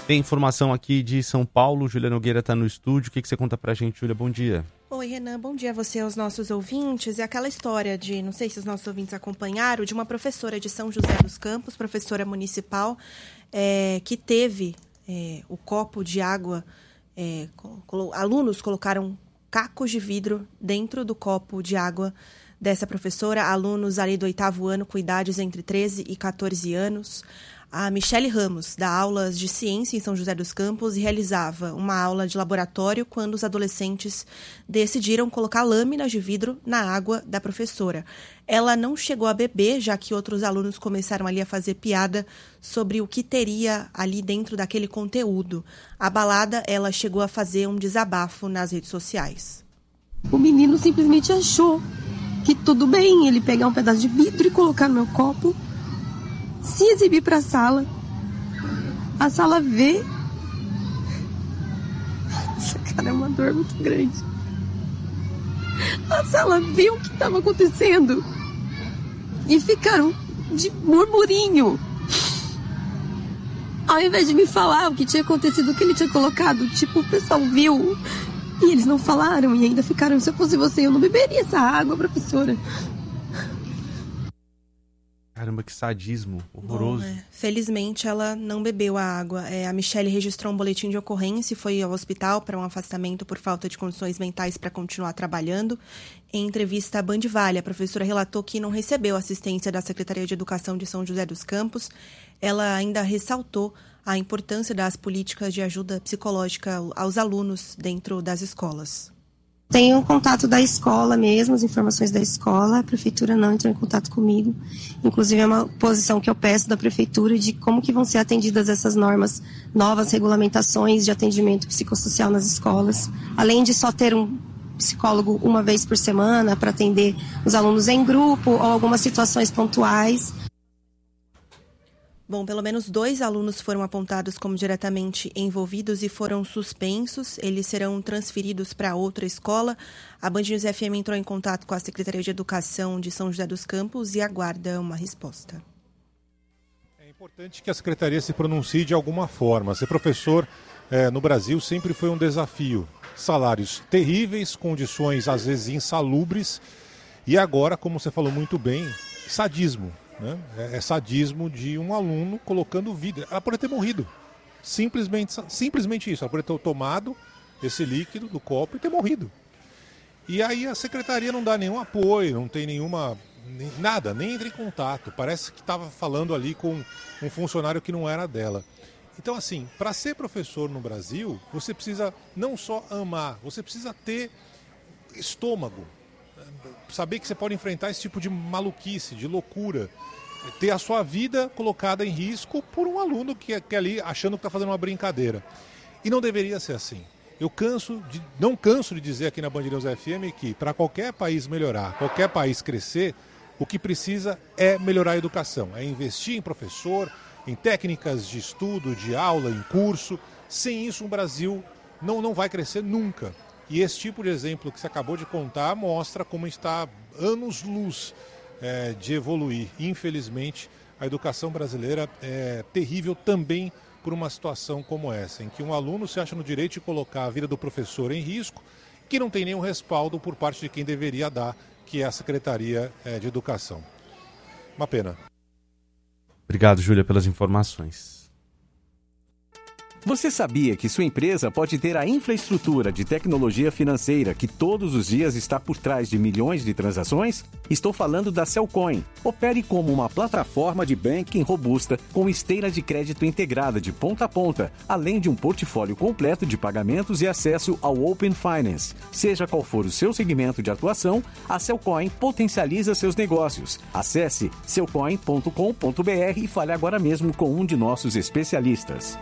Tem informação aqui de São Paulo, Júlia Nogueira está no estúdio. O que você conta pra gente, Júlia? Bom dia. Oi, Renan, bom dia a você e aos nossos ouvintes. É aquela história de, não sei se os nossos ouvintes acompanharam, de uma professora de São José dos Campos, professora municipal, que teve o copo de água, alunos colocaram cacos de vidro dentro do copo de água dessa professora, alunos ali do 8º ano com idades entre 13 e 14 anos. A Michele Ramos dá aulas de ciência em São José dos Campos e realizava uma aula de laboratório quando os adolescentes decidiram colocar lâminas de vidro na água da professora. Ela não chegou a beber, já que outros alunos começaram ali a fazer piada sobre o que teria ali dentro daquele conteúdo. Abalada, ela chegou a fazer um desabafo nas redes sociais. O menino simplesmente achou que tudo bem ele pegar um pedaço de vidro e colocar no meu copo, se exibir para a sala vê. Essa cara é uma dor muito grande. A sala viu o que estava acontecendo e ficaram de murmurinho. Ao invés de me falar o que tinha acontecido, o que ele tinha colocado, tipo, o pessoal viu e eles não falaram e ainda ficaram, se eu fosse você, eu não beberia essa água, professora. Caramba, que sadismo horroroso. Bom, felizmente, ela não bebeu a água. A Michele registrou um boletim de ocorrência e foi ao hospital para um afastamento por falta de condições mentais para continuar trabalhando. Em entrevista à Band Vale, a professora relatou que não recebeu assistência da Secretaria de Educação de São José dos Campos. Ela ainda ressaltou a importância das políticas de ajuda psicológica aos alunos dentro das escolas. Tenho o contato da escola mesmo, as informações da escola. A prefeitura não entrou em contato comigo. Inclusive, é uma posição que eu peço da prefeitura de como que vão ser atendidas essas normas, novas regulamentações de atendimento psicossocial nas escolas. Além de só ter um psicólogo uma vez por semana para atender os alunos em grupo ou algumas situações pontuais. Bom, pelo menos 2 alunos foram apontados como diretamente envolvidos e foram suspensos. Eles serão transferidos para outra escola. A Band News FM entrou em contato com a Secretaria de Educação de São José dos Campos e aguarda uma resposta. É importante que a Secretaria se pronuncie de alguma forma. Ser professor no Brasil sempre foi um desafio. Salários terríveis, condições às vezes insalubres e agora, como você falou muito bem, sadismo. É sadismo de um aluno colocando vidro. Ela poderia ter morrido. Simplesmente isso. Ela poderia ter tomado esse líquido do copo e ter morrido. E aí a secretaria não dá nenhum apoio, não tem nada, nem entra em contato. Parece que estava falando ali com um funcionário que não era dela. Então, assim, para ser professor no Brasil, você precisa não só amar, você precisa ter estômago. Saber que você pode enfrentar esse tipo de maluquice, de loucura. Ter a sua vida colocada em risco por um aluno que é ali achando que está fazendo uma brincadeira. E não deveria ser assim. Eu não canso de dizer aqui na Band News FM que para qualquer país melhorar, qualquer país crescer, o que precisa é melhorar a educação. É investir em professor, em técnicas de estudo, de aula, em curso. Sem isso o Brasil não vai crescer nunca. E esse tipo de exemplo que você acabou de contar mostra como está anos-luz de evoluir. Infelizmente, a educação brasileira é terrível também por uma situação como essa, em que um aluno se acha no direito de colocar a vida do professor em risco, que não tem nenhum respaldo por parte de quem deveria dar, que é a Secretaria de Educação. Uma pena. Obrigado, Júlia, pelas informações. Você sabia que sua empresa pode ter a infraestrutura de tecnologia financeira que todos os dias está por trás de milhões de transações? Estou falando da Cellcoin. Opere como uma plataforma de banking robusta com esteira de crédito integrada de ponta a ponta, além de um portfólio completo de pagamentos e acesso ao Open Finance. Seja qual for o seu segmento de atuação, a Cellcoin potencializa seus negócios. Acesse cellcoin.com.br e fale agora mesmo com um de nossos especialistas.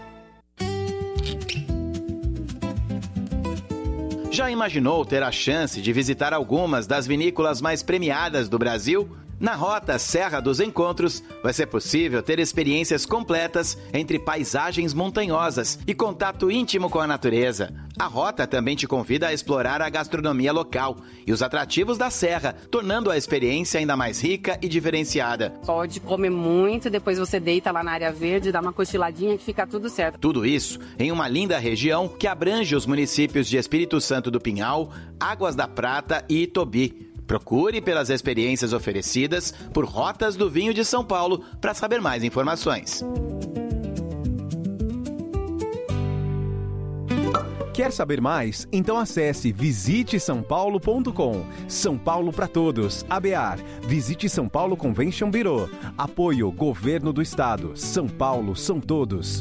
Já imaginou ter a chance de visitar algumas das vinícolas mais premiadas do Brasil? Na Rota Serra dos Encontros, vai ser possível ter experiências completas entre paisagens montanhosas e contato íntimo com a natureza. A Rota também te convida a explorar a gastronomia local e os atrativos da Serra, tornando a experiência ainda mais rica e diferenciada. Pode comer muito, depois você deita lá na área verde, dá uma cochiladinha que fica tudo certo. Tudo isso em uma linda região que abrange os municípios de Espírito Santo do Pinhal, Águas da Prata e Itobi. Procure pelas experiências oferecidas por Rotas do Vinho de São Paulo para saber mais informações. Quer saber mais? Então acesse visitesaopaulo.com. São Paulo para todos. ABAR. Visite São Paulo Convention Bureau. Apoio Governo do Estado. São Paulo são todos.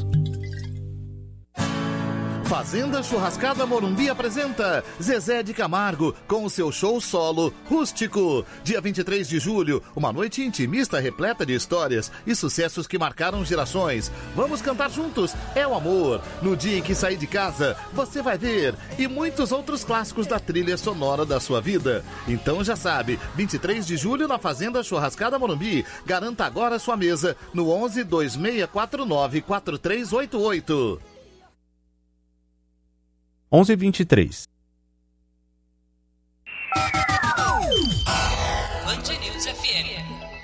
Fazenda Churrascada Morumbi apresenta Zezé de Camargo com o seu show solo Rústico. Dia 23 de julho, uma noite intimista repleta de histórias e sucessos que marcaram gerações. Vamos cantar juntos, é o amor. No dia em que sair de casa, você vai ver. E muitos outros clássicos da trilha sonora da sua vida. Então já sabe, 23 de julho na Fazenda Churrascada Morumbi. Garanta agora sua mesa no 11 2649 4388. 11h23. Band News FM.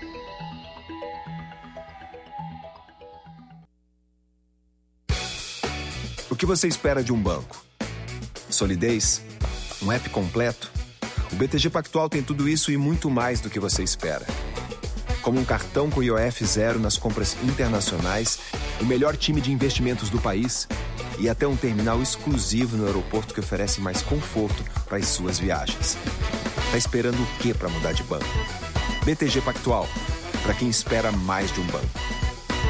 O que você espera de um banco? Solidez? Um app completo? O BTG Pactual tem tudo isso e muito mais do que você espera. Como um cartão com IOF zero nas compras internacionais, o melhor time de investimentos do país e até um terminal exclusivo no aeroporto que oferece mais conforto para as suas viagens. Tá esperando o quê para mudar de banco? BTG Pactual, para quem espera mais de um banco.